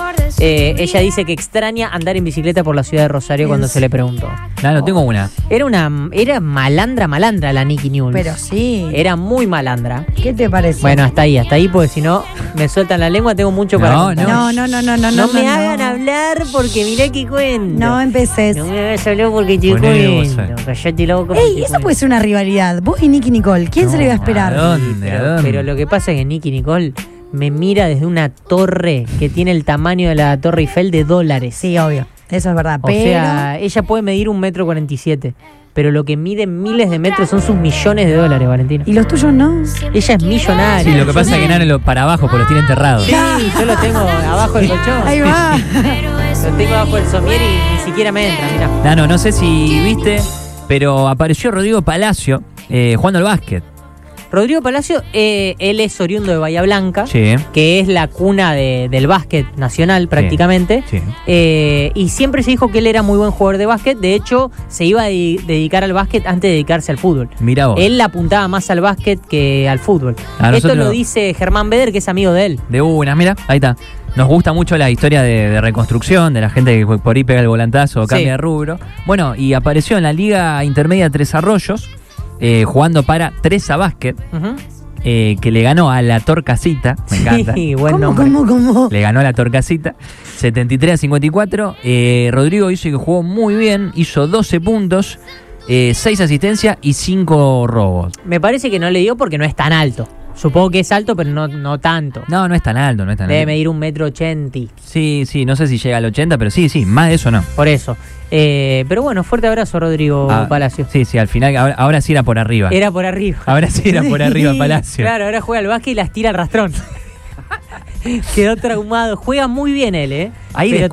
Ella dice que extraña andar en bicicleta por la ciudad de Rosario cuando se le preguntó. Claro, tengo una. Era malandra la Nicky Newell's. Pero sí. Era muy malandra. ¿Qué te parece? Bueno, hasta ahí, porque si no me sueltan la lengua, tengo mucho para contar. No me hagan hablar porque mirá que cuento. No empeces. No me hagas hablar porque te Ponele cuento. vos, Callate la boca. Ey, eso puede ser una rivalidad. Vos y Nicky Nicole. ¿Quién se le iba a esperar? ¿A dónde? Pero lo que pasa es que Nicky Nicole me mira desde una torre que tiene el tamaño de la Torre Eiffel de dólares. Sí, obvio. Eso es verdad. O sea, ella puede medir 1,47 m. Pero lo que mide miles de metros son sus millones de dólares, Valentina. ¿Y los tuyos no? Ella es millonaria. Sí, lo que pasa es que Nano para abajo, porque los tiene enterrados. Sí, yo lo tengo abajo del colchón. Ahí va. Lo tengo abajo del somier y ni siquiera me entra, mirá. Nano, no sé si viste, pero apareció Rodrigo Palacio jugando al básquet. Rodrigo Palacio, él es oriundo de Bahía Blanca, Sí. que es la cuna del básquet nacional prácticamente. Sí. Y siempre se dijo que él era muy buen jugador de básquet. De hecho, se iba a dedicar al básquet antes de dedicarse al fútbol. Mirá vos. Él apuntaba más al básquet que al fútbol. A Esto nosotros- lo dice Germán Beder, que es amigo de él. De una, mira, ahí está. Nos gusta mucho la historia de reconstrucción, de la gente que por ahí pega el volantazo o cambia Sí. de rubro. Bueno, y apareció en la Liga Intermedia Tres Arroyos, jugando para Tresa Básquet, Ujú. que le ganó a la Torcasita. Me encanta. Sí, buen ¿Cómo, nombre. cómo? Le ganó a la Torcasita, 73-54. Rodrigo dice que jugó muy bien, hizo 12 puntos, 6 asistencias y 5 robos. Me parece que no le dio porque no es tan alto. Supongo que es alto, pero no tanto. No, no es tan alto, no es tan Debe alto. medir 1,80 m. Sí, no sé si llega al 80, pero sí, más de eso no. Por eso. Pero bueno, fuerte abrazo, Rodrigo Palacio. Sí, al final, ahora sí era por arriba. Era por arriba. Ahora sí era por arriba Palacio. Claro, ahora juega al básquet y las tira al rastrón. Quedó traumado. Juega muy bien él, ¿eh? Ahí pero